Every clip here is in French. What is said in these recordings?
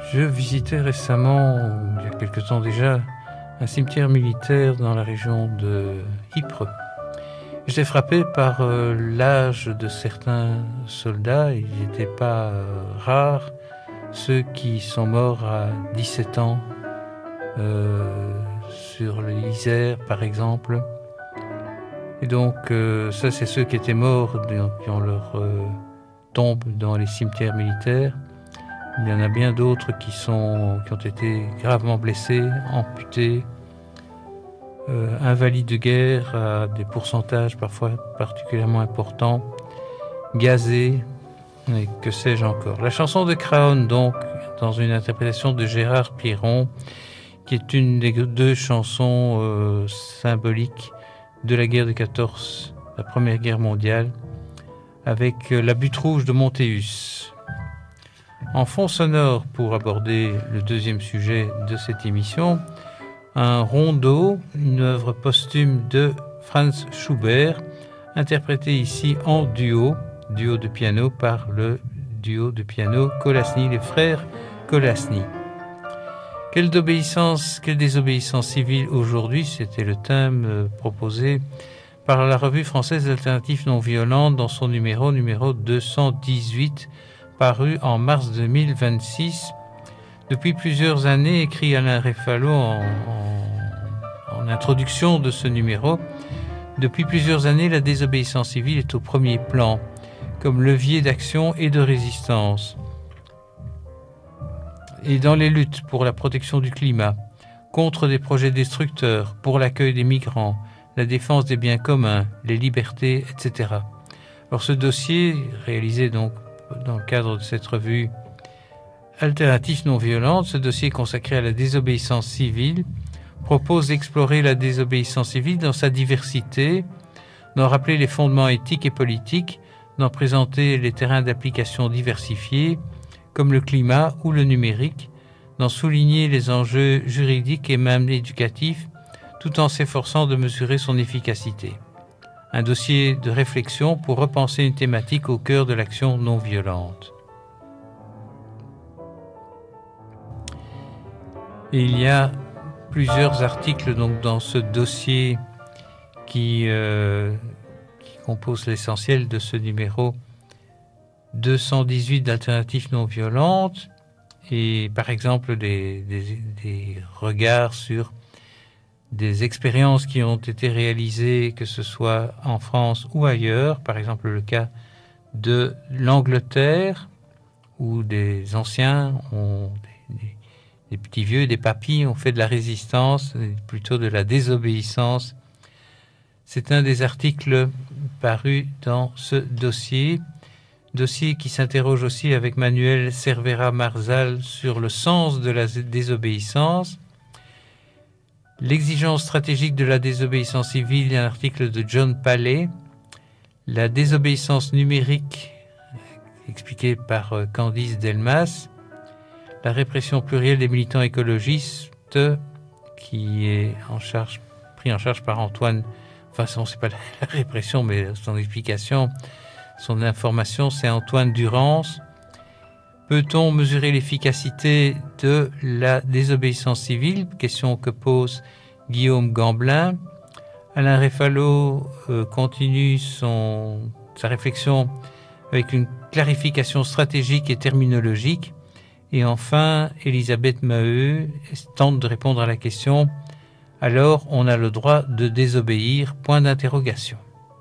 Je visitais récemment, il y a quelque temps déjà, un cimetière militaire dans la région de Ypres. J'étais frappé par l'âge de certains soldats. Il n'était pas rare ceux qui sont morts à 17 ans sur l'Isère, par exemple. Et donc, ça, c'est ceux qui étaient morts, qui ont leur tombe dans les cimetières militaires. Il y en a bien d'autres qui ont été gravement blessés, amputés, invalides de guerre à des pourcentages parfois particulièrement importants, gazés, et que sais-je encore. La chanson de Craonne, donc, dans une interprétation de Gérard Pierron, qui est une des deux chansons symboliques de la guerre de 14, la Première Guerre mondiale, avec la butte rouge de Montéus. En fond sonore, pour aborder le deuxième sujet de cette émission, un rondeau, une œuvre posthume de Franz Schubert, interprétée ici en duo de piano par le duo de piano Kolasny, les frères Kolasny. Quelle désobéissance civile aujourd'hui, c'était le thème proposé par la revue française Alternatives non violentes dans son numéro 218, paru en mars 2026. Depuis plusieurs années, écrit Alain Réfalo en introduction de ce numéro, depuis plusieurs années, la désobéissance civile est au premier plan, comme levier d'action et de résistance. Et dans les luttes pour la protection du climat, contre des projets destructeurs, pour l'accueil des migrants, la défense des biens communs, les libertés, etc. Alors ce dossier, réalisé donc dans le cadre de cette revue Alternatives non violentes, ce dossier consacré à la désobéissance civile, propose d'explorer la désobéissance civile dans sa diversité, d'en rappeler les fondements éthiques et politiques, d'en présenter les terrains d'application diversifiés, comme le climat ou le numérique, d'en souligner les enjeux juridiques et même éducatifs, tout en s'efforçant de mesurer son efficacité. Un dossier de réflexion pour repenser une thématique au cœur de l'action non violente. Et il y a plusieurs articles donc dans ce dossier qui compose l'essentiel de ce numéro 218 d'Alternatives non violentes, et par exemple des regards sur des expériences qui ont été réalisées, que ce soit en France ou ailleurs, par exemple le cas de l'Angleterre, où des anciens, des petits vieux, des papis ont fait de la résistance, plutôt de la désobéissance. C'est un des articles parus dans ce dossier qui s'interroge aussi avec Manuel Cervera Marzal sur le sens de la désobéissance. L'exigence stratégique de la désobéissance civile, un article de John Paley. La désobéissance numérique, expliquée par Candice Delmas. La répression plurielle des militants écologistes, qui est pris en charge par Antoine. Enfin, c'est pas la répression, mais son explication, son information, c'est Antoine Durance. Peut-on mesurer l'efficacité de la désobéissance civile? Question que pose Guillaume Gamblin. Alain Réfalo continue sa réflexion avec une clarification stratégique et terminologique. Et enfin, Elisabeth Maheu tente de répondre à la question « Alors, on a le droit de désobéir ?» Point d'interrogation.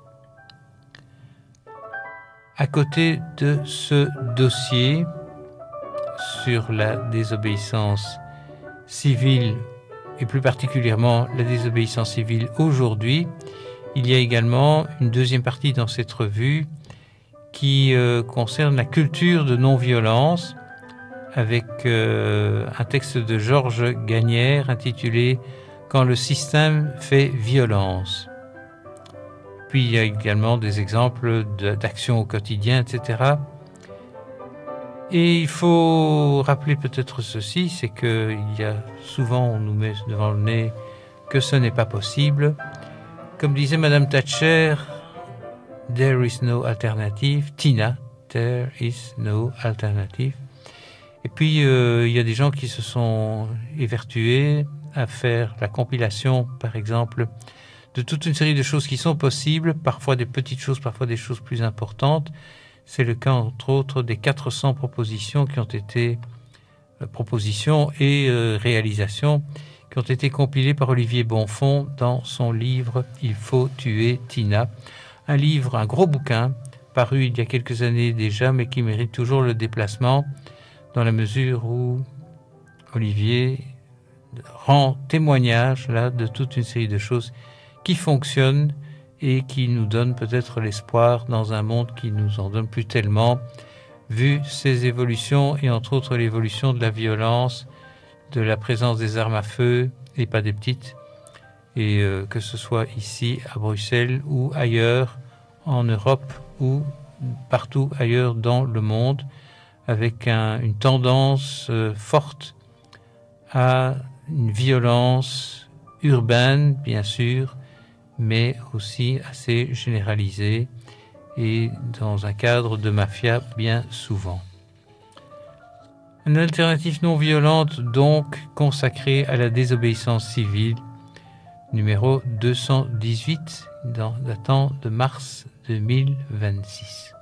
À côté de ce dossier sur la désobéissance civile, et plus particulièrement la désobéissance civile aujourd'hui, il y a également une deuxième partie dans cette revue qui concerne la culture de non-violence, avec un texte de Georges Gagnère intitulé « Quand le système fait violence ». Puis il y a également des exemples d'actions au quotidien, etc. Et il faut rappeler peut-être ceci, c'est qu'il y a souvent, on nous met devant le nez que ce n'est pas possible. Comme disait Madame Thatcher, « There is no alternative ». Tina, « There is no alternative ». Et puis, il y a des gens qui se sont évertués à faire la compilation, par exemple, de toute une série de choses qui sont possibles, parfois des petites choses, parfois des choses plus importantes. C'est le cas, entre autres, des 400 propositions qui ont été propositions et réalisations qui ont été compilées par Olivier Bonfons dans son livre « Il faut tuer Tina ». Un livre, un gros bouquin, paru il y a quelques années déjà, mais qui mérite toujours le déplacement, dans la mesure où Olivier rend témoignage là, de toute une série de choses qui fonctionnent et qui nous donnent peut-être l'espoir dans un monde qui nous en donne plus tellement, vu ces évolutions et entre autres l'évolution de la violence, de la présence des armes à feu, et pas des petites, et que ce soit ici à Bruxelles ou ailleurs en Europe ou partout ailleurs dans le monde, avec une tendance forte à une violence urbaine, bien sûr, mais aussi assez généralisée et dans un cadre de mafia bien souvent. Une alternative non violente, donc, consacrée à la désobéissance civile, numéro 218, datant de mars 2026.